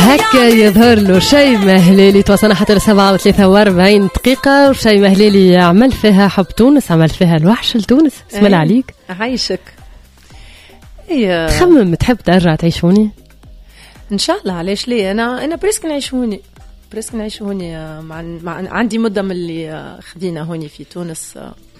هكا يظهر له شيء مهلالي. توصلنا حتى 7:43 دقيقة، وشيء مهلالي عمل فيها حب تونس، عمل فيها الوحش لتونس. اسم الله عليك، عايشك. تخمم تحب ترجع تعيشوني ان شاء الله؟ علاش ليه؟ انا بريسك نعيش هوني مع عندي مده من اللي خدينا هوني في تونس،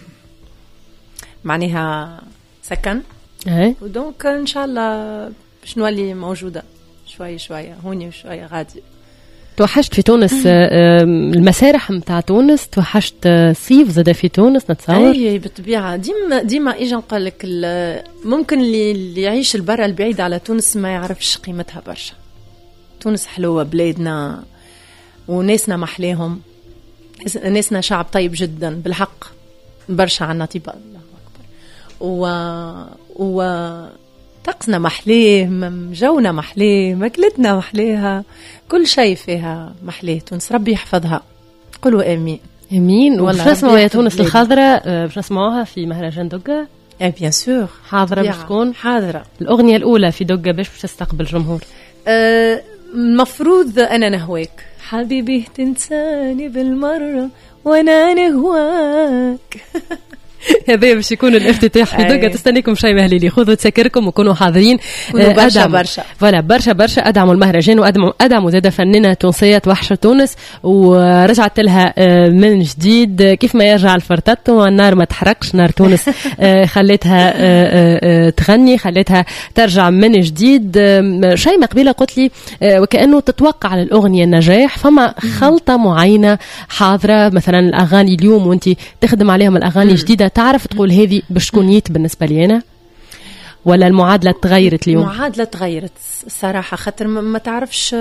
معناها سكن. ودونك ان شاء الله باش نولي موجوده شويه هوني وشويه غادي. توحشت في تونس المسارح متاع تونس، توحشت صيف زاد في تونس نتصور. اي بالطبيعه، ديما اجي نقول لك ممكن اللي يعيش البرة البعيد على تونس ما يعرفش قيمتها برشا. تونس حلوه، بلادنا وناسنا محليهم، ناسنا شعب طيب جدا بالحق، برشا عنا طيبه الله اكبر، و طقسنا محليه، جونا محليه، ماكلتنا محليها، كل شيء فيها محليه. تونس ربي يحفظها، قولوا امين امين. وباش نسمعوا يا تونس الخضراء، باش نسمعوها في مهرجان دقة. بيان سور حاضره، باش تكون حاضره. الاغنيه الاولى في دقة باش تستقبل الجمهور. المفروض انا نهواك حبيبي، تنساني بالمره وانا نهواك. هذا باش يكون الافتتاح في دقة. تستنيكم شيء مهليلي، خذوا تسكركم وكونوا حاضرين. برشا فوالا برشا ادعموا المهرجان، وادعموا زاد فنانة تونسية توحش تونس، ورجعت لها من جديد كيف ما يرجع الفرتاتو. النار ما تحرقش، نار تونس خليتها تغني، خليتها ترجع من جديد. شيء ما قبيله قلت لي وكأنه تتوقع على الأغنية النجاح، فما خلطة معينة حاضرة. مثلا الأغاني اليوم وانت تخدم عليهم الأغاني جديدة، تعرف تقول هذه باش تكون يت بالنسبة لي أنا، ولا المعادلة تغيرت اليوم؟ المعادلة تغيرت الصراحة، خاطر ما تعرفش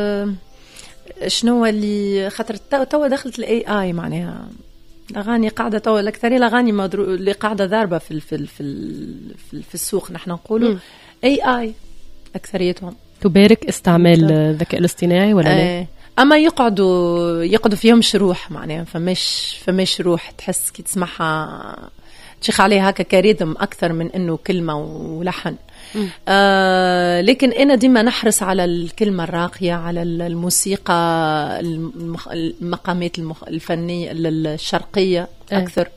شنو اللي، خاطر توا دخلت الاي اي، معناها الاغاني قاعده توا الاكثريه الاغاني اللي قاعده ضاربه في السوق، نحن نقولوا اي اي اكثريتهم. تبارك استعمال الذكاء الاصطناعي ولا لا؟ اما يقعدوا فيهم شروح، معناها فماش روح، تحس كي تسمعها تشيخ عليها هكا كريدم اكثر من انه كلمه ولحن. لكن انا ديما نحرص على الكلمه الراقيه، على الموسيقى، المقامات الفنيه الشرقيه اكثر.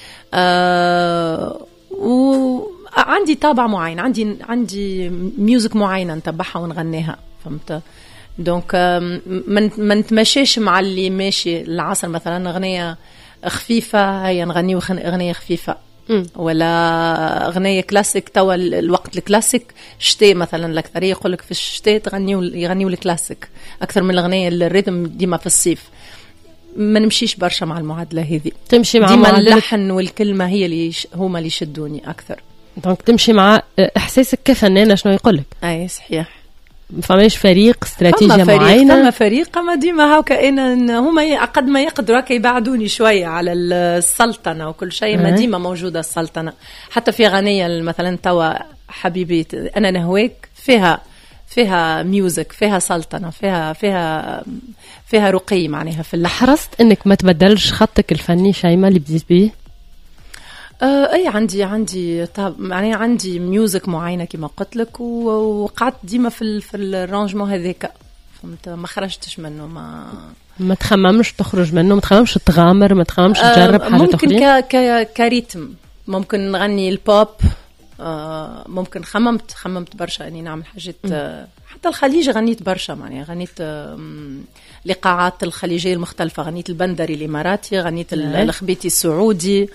وعندي طابع معين، عندي ميوزك معينه نتبعها ونغنيها، فهمت؟ دونك ما نتمشيش مع اللي ماشي العصر. مثلا اغنيه خفيفه هيا نغنيو اغنيه خفيفه، ولا اغنيه كلاسيك. توا الوقت الكلاسيك شتاء مثلا، الاكثريه يقول لك في الشتاء يغنيو الكلاسيك اكثر من الاغنيه الريتم ديما في الصيف. ما نمشيش برشا مع المعادله هذه، تمشي مع ديما اللحن والكلمه هي اللي هما اللي يشدوني اكثر. دونك تمشي مع احساسك كفنانه، شنو يقولك؟ اي صحيح. فماش فريق استراتيجية معينة؟ فما فريق، اما ديما هاكا هما قد ما يقدروا هكا يبعدوني شوية على السلطنة وكل شيء. ما ديما موجودة السلطنة، حتى في غنية مثلا توا حبيبي أنا نهواك، فيها ميوزك، فيها سلطنة، فيها رقي، معناها في اللحن. حرصت انك ما تبدلش خطك الفني شيماء اللي بديت بيه؟ اي عندي يعني عندي ميوزك معينه كما قلت لك، وقعدت ديما في الرانجمون هذاك، فهمت؟ ما خرجتش منه، ما تخممش تخرج منه، ما تخممش تغامر، ما تخممش تجرب حاجه ممكن كريتم ممكن نغني البوب. ممكن خممت برشا اني نعمل حاجات. حتى الخليج غنيت برشا، معناها غنيت لقاعات الخليجيه المختلفه، غنيت البندري الاماراتي، غنيت الخبيتي السعودي.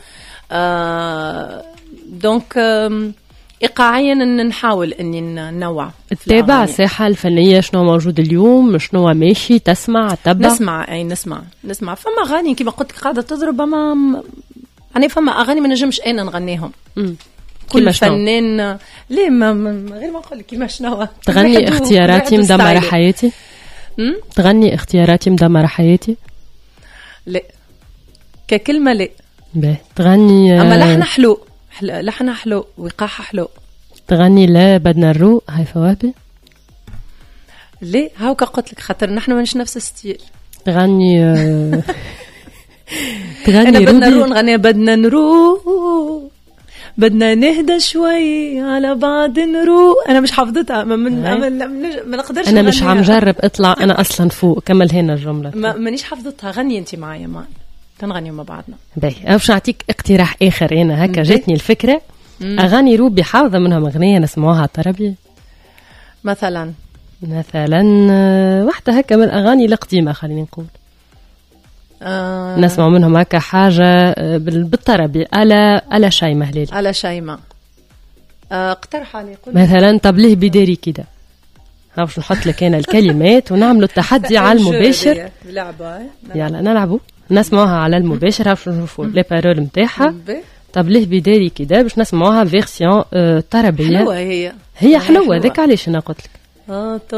دونك إيقاعيا نحاول أني ننوع. تتابع الساحة الفنية شنو موجود اليوم، شنو ماشي، تسمع تتبع؟ نسمع. فما أغاني كما قلت قاعدة تضرب، يعني فما أغاني ما نجمش أنا نغنيهم. كل فنان ليه غير ما أقول كيما شنو تغني اختياراتي مدمرة حياتي. تغني اختياراتي مدمرة حياتي؟ لا ككلمة لا. تغني اما لحن حلو وقاحه حلو. تغني لا بدنا نروق هاي فوابي؟ ليه هاوكا قلت لك، خاطر نحن ماناش نفس الستيل. تغني انا بدنا نروق، نغني بدنا نروق بدنا نهدى شوي على بعض نروق. انا مش حافظتها، ما نقدرش. انا مش عم جرب اطلع، انا اصلا فوق. كمل هنا الجمله. مانيش حافظتها. غني انت معايا، ما تنغني مع بعضنا. باهي، باش نعطيك اقتراح اخر. انا هكا جاتني الفكره. اغاني روبي حافظه منهم اغنيه نسمعوها طربي مثلا واحده هكا من الاغاني القديمه، خلينا نقول. نسمع منهم هكا حاجه بالطربي. على شيماء هليل. على شيماء. اقترح علي. قول مثلا طب ليه بداري كده. باش نحط لك انا الكلمات ونعملوا التحدي على المباشر. يلا نلعبوا، نسمعوها على المباشر. باش نشوفوا لي بارول نتاعها. طب ليه بداري كده باش نسمعوها فيرسيون طربيه. حلوه. هي حلوه. ذاك علاش انا قلت لك.